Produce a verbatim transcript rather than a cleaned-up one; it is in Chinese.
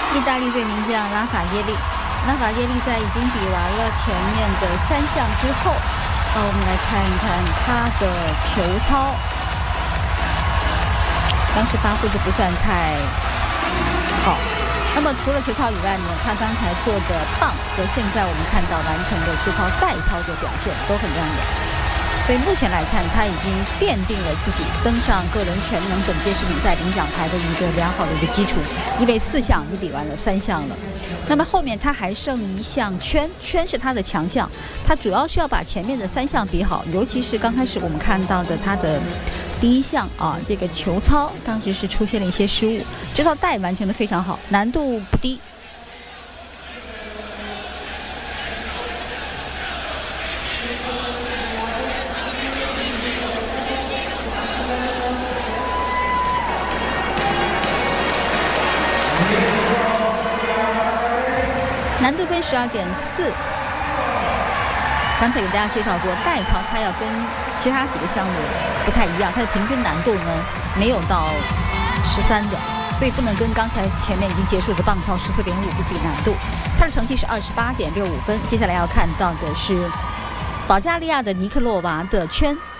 意大利队名将拉法耶利，拉法耶利在已经比完了前面的三项之后，呃，我们来看一看他的球操，当时发挥的不算太好。那么除了球操以外呢，他刚才做的棒和现在我们看到完成的这套带操的表现都很亮眼。所以目前来看，他已经奠定了自己登上个人全能本届世锦赛领奖台的一个良好的一个基础，因为四项已经比完了三项了。那么后面他还剩一项圈，圈是他的强项，他主要是要把前面的三项比好，尤其是刚开始我们看到的他的第一项啊，这个球操当时是出现了一些失误，这套带完成的非常好，难度不低。难度分十二点四，刚才给大家介绍过，带操它要跟其他几个项目不太一样，它的平均难度呢没有到十三的，所以不能跟刚才前面已经结束的棒操十四点五比难度。它的成绩是二十八点六五分。接下来要看到的是保加利亚的尼克洛娃的圈